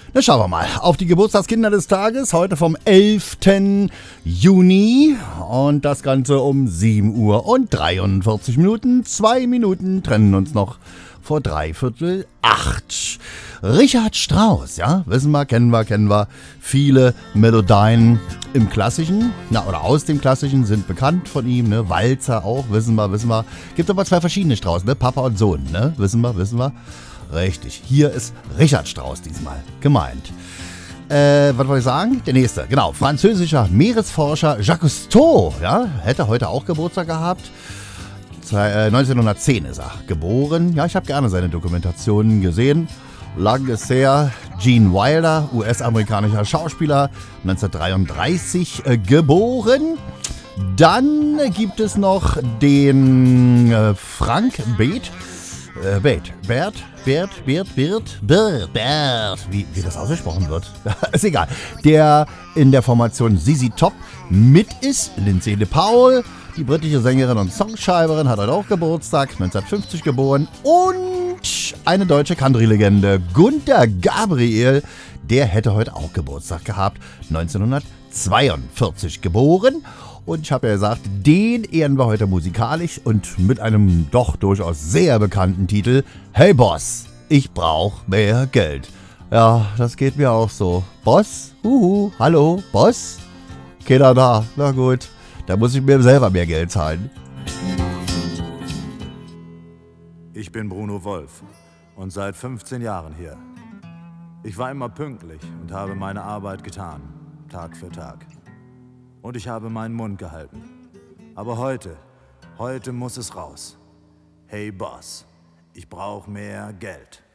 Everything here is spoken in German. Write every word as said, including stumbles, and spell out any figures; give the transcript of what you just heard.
Na, schauen wir mal auf die Geburtstagskinder des Tages. Heute vom elften Juni. Und das Ganze um sieben Uhr und dreiundvierzig Minuten. Zwei Minuten trennen uns noch vor dreiviertel acht. Richard Strauss, ja, wissen wir, kennen wir, kennen wir. Viele Melodien im Klassischen, na, oder aus dem Klassischen sind bekannt von ihm, ne? Walzer auch, wissen wir, wissen wir. Gibt aber zwei verschiedene Strauß, ne? Papa und Sohn, ne? Wissen wir, wissen wir. Richtig, hier ist Richard Strauss diesmal gemeint. Äh, was wollte ich sagen? Der nächste, genau. Französischer Meeresforscher Jacques Cousteau, ja, hätte heute auch Geburtstag gehabt. neunzehnhundertzehn ist er geboren. Ja, ich habe gerne seine Dokumentationen gesehen. Lang ist her. Gene Wilder, U S-amerikanischer Schauspieler, neunzehnhundertdreiunddreißig äh, geboren. Dann gibt es noch den äh, Frank Beat. Äh, Beat. Bert, Bert, Bert, Bert, Bert, Bert. Wie, wie das ausgesprochen wird. Ist egal. Der in der Formation Z Z Top mit ist. Lindsay LePaul. Die britische Sängerin und Songschreiberin hat heute auch Geburtstag, neunzehnhundertfünfzig geboren. Und eine deutsche Country-Legende, Gunter Gabriel, der hätte heute auch Geburtstag gehabt, neunzehnhundertzweiundvierzig geboren. Und ich habe ja gesagt, den ehren wir heute musikalisch und mit einem doch durchaus sehr bekannten Titel. Hey Boss, ich brauch mehr Geld. Ja, das geht mir auch so. Boss? Huhu, hallo, Boss? Keiner da, na gut. Da muss ich mir selber mehr Geld zahlen. Ich bin Bruno Wolf und seit fünfzehn Jahren hier. Ich war immer pünktlich und habe meine Arbeit getan, Tag für Tag. Und ich habe meinen Mund gehalten. Aber heute, heute muss es raus. Hey Boss, ich brauche mehr Geld.